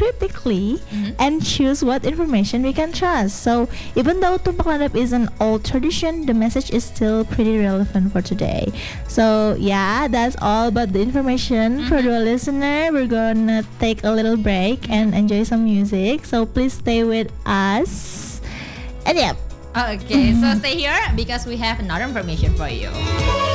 critically and choose what information we can trust. So even though Tumpak Landep is an old tradition, the message is still pretty relevant for today. So yeah, that's all about the information for the listener. We're gonna take a little break and enjoy some music. So please stay with us. And yeah. Okay, so stay here because we have another information for you.